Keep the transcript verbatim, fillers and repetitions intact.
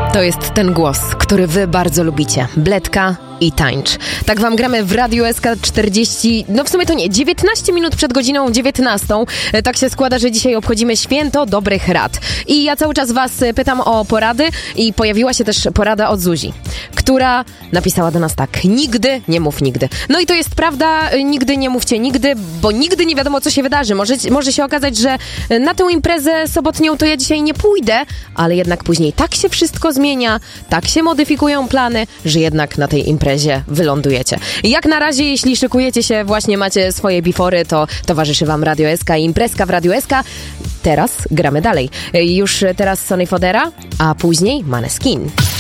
To jest ten głos, który wy bardzo lubicie. Bledka i tańcz. Tak wam gramy w Radiu S K czterdzieści, no w sumie to nie, dziewiętnaście minut przed godziną dziewiętnastą. Tak się składa, że dzisiaj obchodzimy święto dobrych rad. I ja cały czas was pytam o porady i pojawiła się też porada od Zuzi, która napisała do nas tak: nigdy nie mów nigdy. No i to jest prawda, nigdy nie mówcie nigdy, bo nigdy nie wiadomo, co się wydarzy. Może, może się okazać, że na tę imprezę sobotnią to ja dzisiaj nie pójdę, ale jednak później tak się wszystko zmienia, tak się modyfikują plany, że jednak na tej imprezie wylądujecie. Jak na razie, jeśli szykujecie się, właśnie macie swoje bifory, to towarzyszy wam Radio S K i imprezka w Radio S K. Teraz gramy dalej. Już teraz Sonny Fodera, a później Maneskin.